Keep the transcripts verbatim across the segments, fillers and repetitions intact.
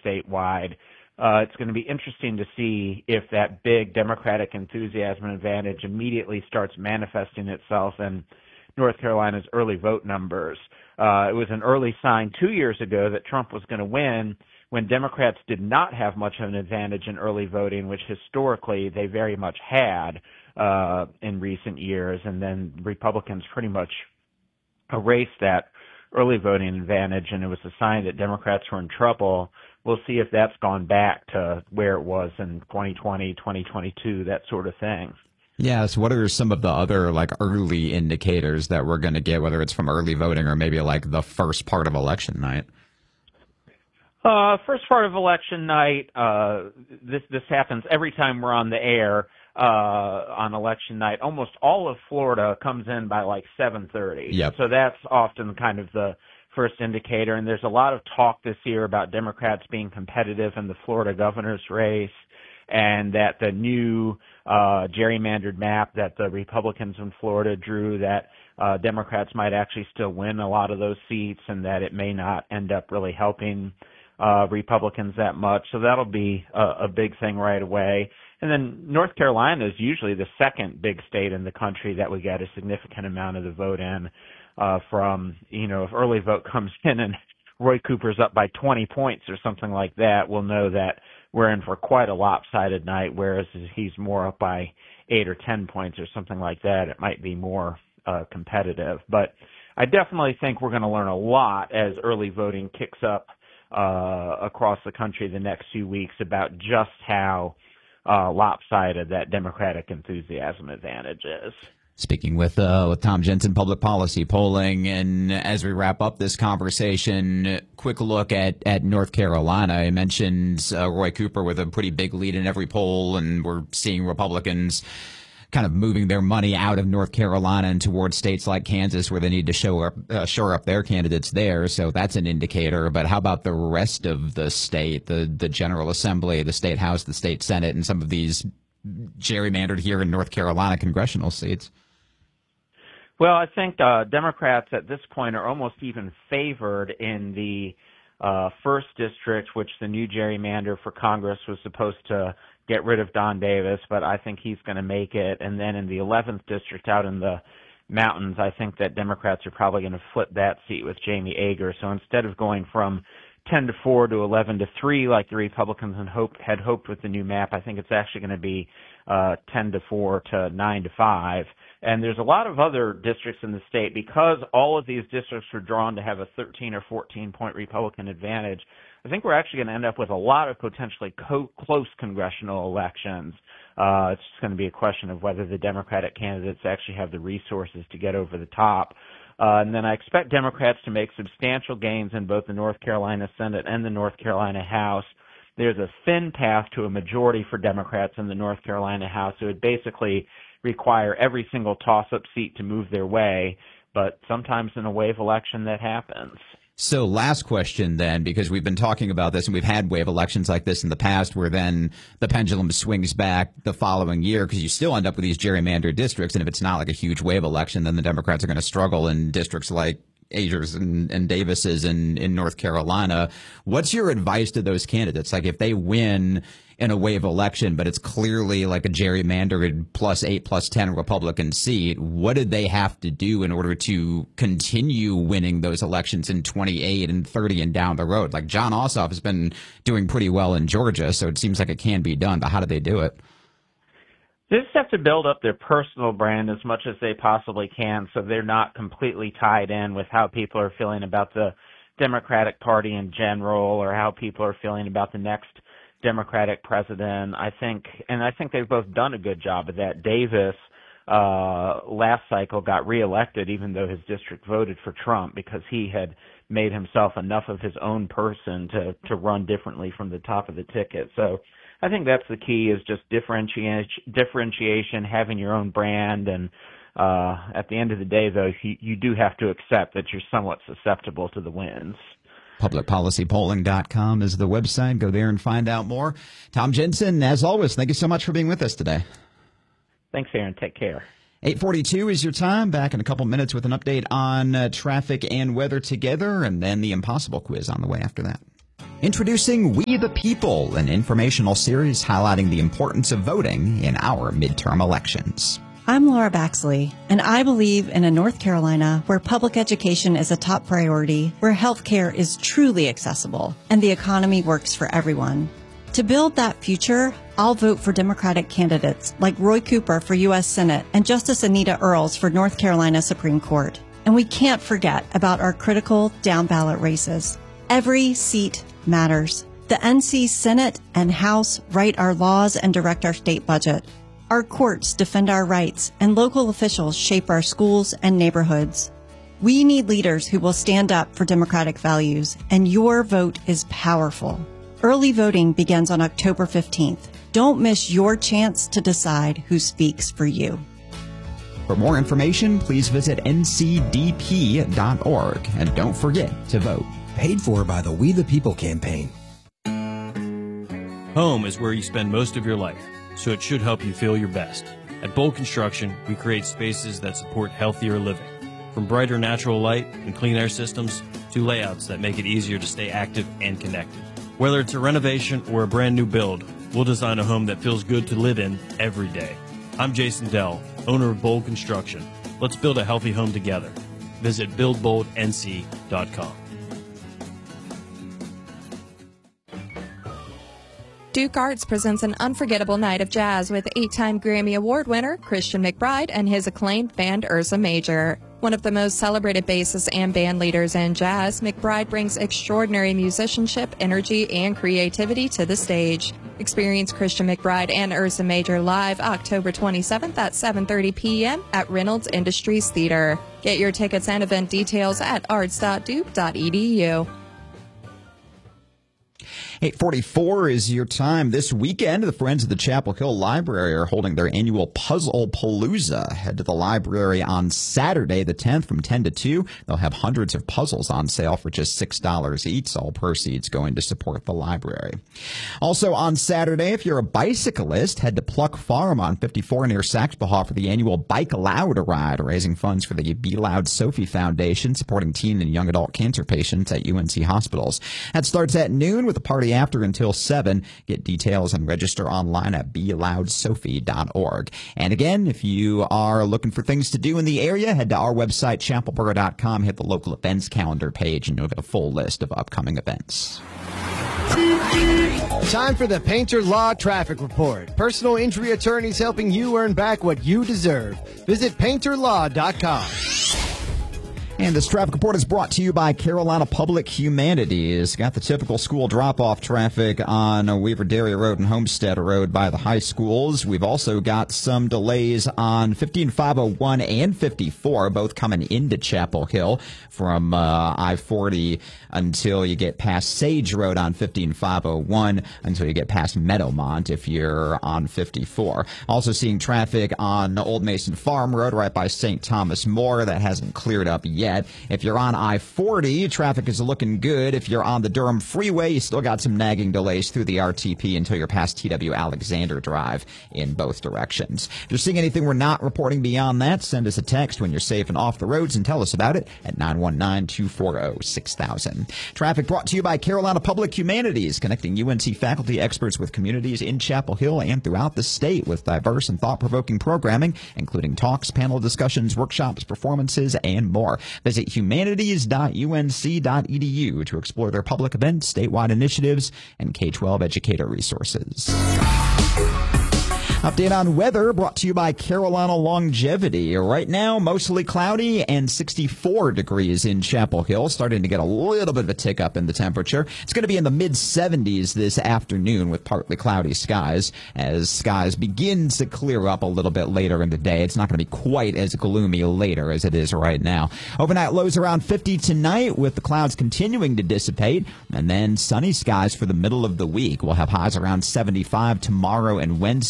statewide. Uh, it's going to be interesting to see if that big Democratic enthusiasm and advantage immediately starts manifesting itself in North Carolina's early vote numbers. Uh, it was an early sign two years ago that Trump was going to win when Democrats did not have much of an advantage in early voting, which historically they very much had uh, in recent years, and then Republicans pretty much erased that early voting advantage, and it was a sign that Democrats were in trouble. We'll see if that's gone back to where it was in twenty twenty, twenty twenty-two, that sort of thing. Yeah, so what are some of the other like early indicators that we're going to get, whether it's from early voting or maybe like the first part of election night? Uh, first part of election night, uh, this, this happens every time we're on the air, uh, on election night. Almost all of Florida comes in by like seven thirty. Yep. So that's often kind of the first indicator. And there's a lot of talk this year about Democrats being competitive in the Florida governor's race, and that the new, uh, gerrymandered map that the Republicans in Florida drew, that uh, Democrats might actually still win a lot of those seats, and that it may not end up really helping Uh, Republicans that much. So that'll be a, a big thing right away. And then North Carolina is usually the second big state in the country that we get a significant amount of the vote in uh, from. You know, if early vote comes in and Roy Cooper's up by twenty points or something like that, we'll know that we're in for quite a lopsided night, whereas if he's more up by eight or ten points or something like that, it might be more uh, competitive. But I definitely think we're going to learn a lot as early voting kicks up Uh, across the country the next few weeks about just how uh, lopsided that Democratic enthusiasm advantage is. Speaking with uh, with Tom Jensen, Public Policy Polling, and as we wrap up this conversation, quick look at, at North Carolina. I mentioned uh, Roy Cooper with a pretty big lead in every poll, and we're seeing Republicans kind of moving their money out of North Carolina and towards states like Kansas where they need to show up, uh, shore up their candidates there. So that's an indicator. But how about the rest of the state, the, the General Assembly, the State House, the State Senate, and some of these gerrymandered here in North Carolina congressional seats? Well, I think uh, Democrats at this point are almost even favored in the uh, first district, which the new gerrymander for Congress was supposed to get rid of Don Davis, but I think he's going to make it. And then in the eleventh district out in the mountains, I think that Democrats are probably going to flip that seat with Jamie Ager. So instead of going from ten to four to eleven to three like the Republicans had hoped, had hoped with the new map, I think it's actually going to be uh, ten to four to nine to five. And there's a lot of other districts in the state, because all of these districts were drawn to have a thirteen or fourteen point Republican advantage. I think we're actually going to end up with a lot of potentially co- close congressional elections. Uh, it's just going to be a question of whether the Democratic candidates actually have the resources to get over the top. Uh, and then I expect Democrats to make substantial gains in both the North Carolina Senate and the North Carolina House. There's a thin path to a majority for Democrats in the North Carolina House. It would basically require every single toss-up seat to move their way, but sometimes in a wave election that happens. So last question then, because we've been talking about this and we've had wave elections like this in the past where then the pendulum swings back the following year because you still end up with these gerrymandered districts. And if it's not like a huge wave election, then the Democrats are going to struggle in districts like Agers and, and Davis's in, in North Carolina. What's your advice to those candidates? Like if they win in a wave election, but it's clearly like a gerrymandered plus eight, plus ten Republican seat, what did they have to do in order to continue winning those elections in twenty-eight and thirty and down the road? Like Jon Ossoff has been doing pretty well in Georgia, so it seems like it can be done, but how do they do it? They just have to build up their personal brand as much as they possibly can so they're not completely tied in with how people are feeling about the Democratic Party in general or how people are feeling about the next Democratic president. I think, and I think they've both done a good job of that. Davis, uh, last cycle got reelected even though his district voted for Trump because he had made himself enough of his own person to, to run differently from the top of the ticket. So I think that's the key, is just differentiation, differentiation, having your own brand. And uh, at the end of the day, though, you, you do have to accept that you're somewhat susceptible to the winds. public policy polling dot com is the website. Go there and find out more. Tom Jensen, as always, thank you so much for being with us today. Thanks, Aaron. Take care. eight forty-two is your time. Back in a couple minutes with an update on uh, traffic and weather together, and then the Impossible quiz on the way after that. Introducing We the People, an informational series highlighting the importance of voting in our midterm elections. I'm Laura Baxley, and I believe in a North Carolina where public education is a top priority, where healthcare is truly accessible, and the economy works for everyone. To build that future, I'll vote for Democratic candidates like Roy Cooper for U S Senate and Justice Anita Earls for North Carolina Supreme Court. And we can't forget about our critical down-ballot races. Every seat matters. The N C Senate and House write our laws and direct our state budget. Our courts defend our rights, and local officials shape our schools and neighborhoods. We need leaders who will stand up for democratic values, and your vote is powerful. Early voting begins on October fifteenth. Don't miss your chance to decide who speaks for you. For more information, please visit N C D P dot org, and don't forget to vote. Paid for by the We the People campaign. Home is where you spend most of your life, so it should help you feel your best. At Bold Construction, we create spaces that support healthier living. From brighter natural light and clean air systems to layouts that make it easier to stay active and connected. Whether it's a renovation or a brand new build, we'll design a home that feels good to live in every day. I'm Jason Dell, owner of Bold Construction. Let's build a healthy home together. Visit build bold N C dot com. Duke Arts presents an unforgettable night of jazz with eight-time Grammy Award winner Christian McBride and his acclaimed band Ursa Major. One of the most celebrated bassists and band leaders in jazz, McBride brings extraordinary musicianship, energy, and creativity to the stage. Experience Christian McBride and Ursa Major live October twenty-seventh at seven thirty p.m. at Reynolds Industries Theater. Get your tickets and event details at arts dot duke dot e d u. eight forty-four is your time. This weekend, the Friends of the Chapel Hill Library are holding their annual Puzzle Palooza. Head to the library on Saturday the tenth from ten to two. They'll have hundreds of puzzles on sale for just six dollars each. All proceeds going to support the library. Also on Saturday, if you're a bicyclist, head to Pluck Farm on fifty-four near Saxbahaw for the annual Bike Loud ride, raising funds for the Be Loud Sophie Foundation, supporting teen and young adult cancer patients at U N C hospitals. That starts at noon with a party after until seven. Get details and register online at be loud sophie dot org. And again, if you are looking for things to do in the area, head to our website, chapel borough dot com, hit the local events calendar page, and you'll get a full list of upcoming events. Time for the Painter Law Traffic Report. Personal injury attorneys helping you earn back what you deserve. Visit painter law dot com. And this traffic report is brought to you by Carolina Public Humanities. Got the typical school drop-off traffic on Weaver Dairy Road and Homestead Road by the high schools. We've also got some delays on fifteen five oh one and fifty-four, both coming into Chapel Hill from uh, I forty until you get past Sage Road on fifteen five oh one, until you get past Meadowmont if you're on fifty-four. Also seeing traffic on Old Mason Farm Road right by Saint Thomas More. That hasn't cleared up yet. If you're on I forty, traffic is looking good. If you're on the Durham Freeway, you still got some nagging delays through the R T P until you're past T W Alexander Drive in both directions. If you're seeing anything we're not reporting beyond that, send us a text when you're safe and off the roads and tell us about it at nine one nine, two four zero, six thousand. Traffic brought to you by Carolina Public Humanities, connecting U N C faculty experts with communities in Chapel Hill and throughout the state with diverse and thought-provoking programming, including talks, panel discussions, workshops, performances, and more. Visit humanities dot u n c dot e d u to explore their public events, statewide initiatives, and K twelve educator resources. Update on weather brought to you by Carolina Longevity. Right now, mostly cloudy and sixty-four degrees in Chapel Hill, starting to get a little bit of a tick up in the temperature. It's going to be in the mid seventies this afternoon with partly cloudy skies as skies begin to clear up a little bit later in the day. It's not going to be quite as gloomy later as it is right now. Overnight lows around fifty tonight with the clouds continuing to dissipate, and then sunny skies for the middle of the week. We'll have highs around seventy-five tomorrow and Wednesday.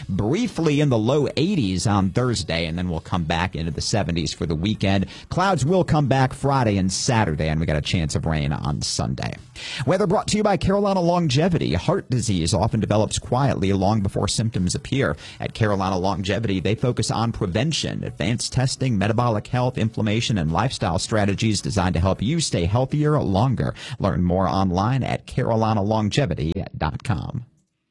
briefly in the low eighties on Thursday, and then we'll come back into the seventies for the weekend. Clouds will come back Friday and Saturday, and we got a chance of rain on Sunday. Weather brought to you by Carolina Longevity. Heart disease often develops quietly long before symptoms appear. At Carolina Longevity, they focus on prevention, advanced testing, metabolic health, inflammation, and lifestyle strategies designed to help you stay healthier longer. Learn more online at carolina longevity dot com.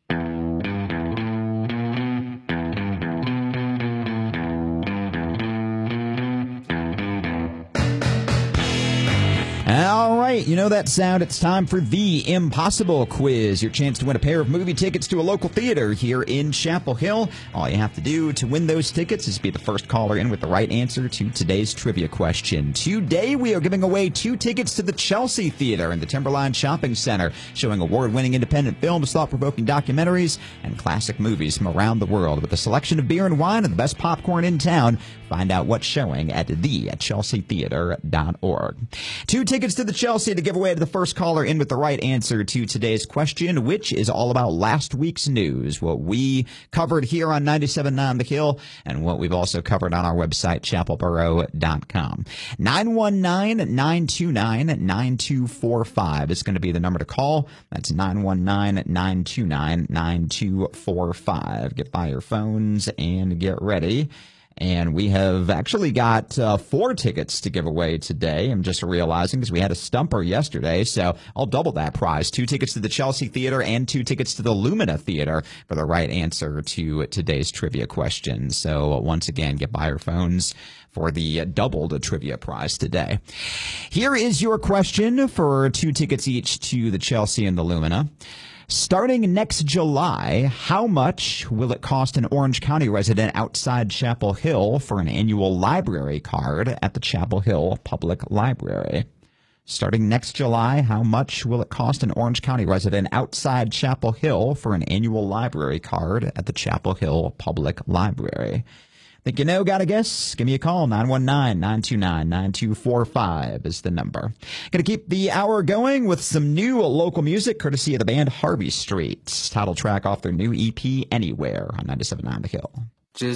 All right, you know that sound. It's time for the Impossible Quiz, your chance to win a pair of movie tickets to a local theater here in Chapel Hill. All you have to do to win those tickets is be the first caller in with the right answer to today's trivia question. Today, we are giving away two tickets to the Chelsea Theater in the Timberline Shopping Center, showing award-winning independent films, thought-provoking documentaries, and classic movies from around the world. With a selection of beer and wine and the best popcorn in town, find out what's showing at the chelsea theater dot org. Two tickets to the Chelsea to give away to the first caller in with the right answer to today's question, which is all about last week's news, what we covered here on ninety-seven point nine The Hill, and what we've also covered on our website, chapel borough dot com. nine one nine, nine two nine, nine two four five is going to be the number to call. That's nine one nine, nine two nine, nine two four five. Get by your phones and get ready. And we have actually got uh, four tickets to give away today. I'm just realizing because we had a stumper yesterday, so I'll double that prize. Two tickets to the Chelsea Theater and two tickets to the Lumina Theater for the right answer to today's trivia question. So once again, get by your phones for the doubled trivia prize today. Here is your question for two tickets each to the Chelsea and the Lumina. Starting next July, how much will it cost an Orange County resident outside Chapel Hill for an annual library card at the Chapel Hill Public Library? Starting next July, how much will it cost an Orange County resident outside Chapel Hill for an annual library card at the Chapel Hill Public Library? Think you know, got a guess? Give me a call. nine one nine, nine two nine, nine two four five is the number. Going to keep the hour going with some new local music courtesy of the band Harvey Street. Title track off their new E P, Anywhere, on ninety-seven point nine The Hill.